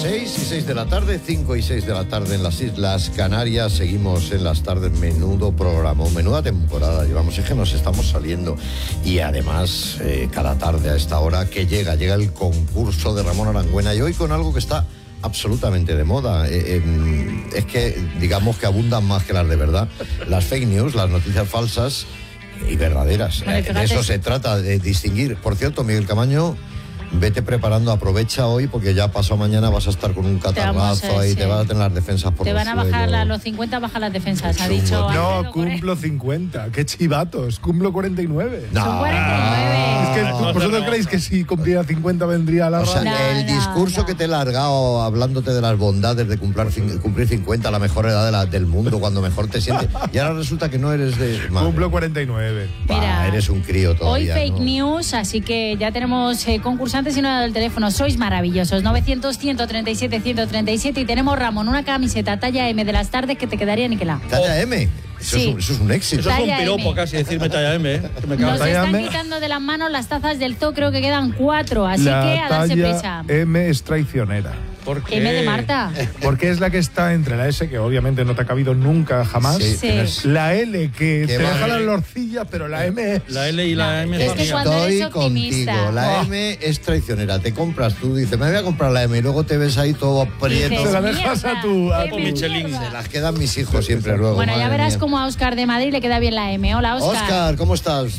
6 y 6 de la tarde, 5 y 6 de la tarde en las Islas Canarias. Seguimos en las tardes, menudo programa, menuda temporada llevamos, es que nos estamos saliendo. Y además, cada tarde a esta hora que llega el concurso de Ramón Arangüena, y hoy con algo que está absolutamente de moda. Es que digamos que abundan más que las de verdad. Las fake news, las noticias falsas y verdaderas. De eso se trata, de distinguir. Por cierto, Miguel Camaño, vete preparando, aprovecha hoy, porque ya pasado mañana vas a estar con un catarrazo ahí, te van a tener las defensas por te van a bajar a los 50, bajan las defensas, ha dicho. No, cumplo 50, qué chivatos, cumplo 49. No. Son 49. Es que vosotros creéis que si cumpliera 50 vendría a la el discurso que te he largado hablándote de las bondades de cumplir 50, la mejor edad del mundo, cuando mejor te sientes, y ahora resulta que no eres de... Cumplo 49. Mira, eres un crío todavía. Hoy fake ¿no? news, así que ya tenemos concursantes y no he dado el teléfono. Sois maravillosos. 900-137-137 y tenemos, Ramón, una camiseta talla M de las tardes que te quedaría niquelada. ¿Talla M? Eso es un éxito. Eso es un Talla piropo M. casi, decirme talla M. Que me Nos Talla están M. quitando de las manos las tazas del zoo, creo que quedan 4, así La que a darse talla prisa. M es traicionera. ¿Por qué? M de Marta. Porque es la que está entre la S, que obviamente no te ha cabido nunca, jamás. Sí, Sí. tienes- La L, que te vale. deja la lorcilla, pero la M es... La L y la M Es que son cuando Estoy eres optimista. contigo. La M es traicionera. Te compras, tú dices, me voy a comprar la M, y luego te ves ahí todo prieto. Dices, Se la dejas a tu- mierda, a qué tu Michelin. mierda. Se las quedan mis hijos siempre luego. Bueno, ya madre verás mía. cómo a Óscar de Madrid le queda bien la M. Hola, Óscar. Óscar, ¿cómo estás?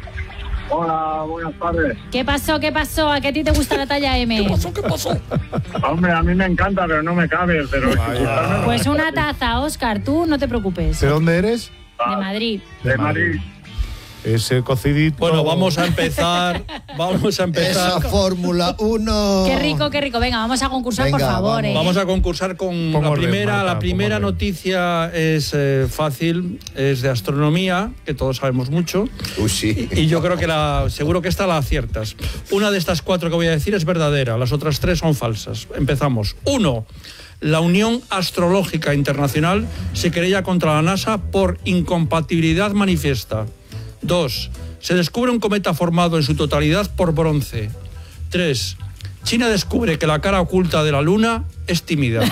Hola, buenas tardes. ¿Qué pasó? ¿A qué a ti te gusta la talla M? ¿Qué pasó? Hombre, a mí me encanta, pero no me cabe. Pero Pues una taza, Óscar, tú no te preocupes. ¿De dónde eres? De Madrid. de Madrid. Ese cocidito... Bueno, vamos a empezar. Esa Fórmula 1. Qué rico. Venga, vamos a concursar, Venga, por favor. vamos. Vamos a concursar con Pongo la orden, primera. Marta, La primera pongo orden. noticia es fácil, es de astronomía, que todos sabemos mucho. Uy, sí. Y yo creo que seguro que esta la aciertas. Una de estas 4 que voy a decir es verdadera, las otras 3 son falsas. Empezamos. 1. La Unión Astrológica Internacional se querella contra la NASA por incompatibilidad manifiesta. 2. Se descubre un cometa formado en su totalidad por bronce. 3. China descubre que la cara oculta de la Luna es tímida.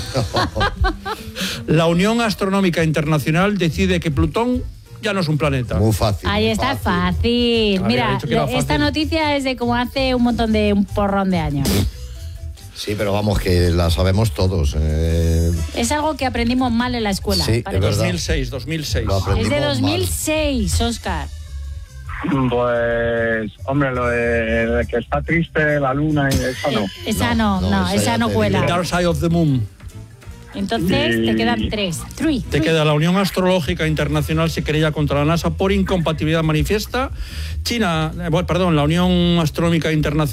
La Unión Astronómica Internacional decide que Plutón ya no es un planeta. Muy fácil. Ahí está, fácil. Había Mira, dicho que era esta fácil. noticia es de como hace un porrón de años. Sí, pero vamos, que la sabemos todos. Es algo que aprendimos mal en la escuela. Sí, parece. es verdad. 2006. Lo aprendimos Es de mal. 2006, Óscar. Pues, hombre, lo de que está triste la luna y eso no. Esa No, no, esa esa ya no te cuela. digo. Dark Side of the Moon. Entonces te quedan 3. Te queda la Unión Astrológica Internacional se querella contra la NASA por incompatibilidad manifiesta. La Unión Astronómica Internacional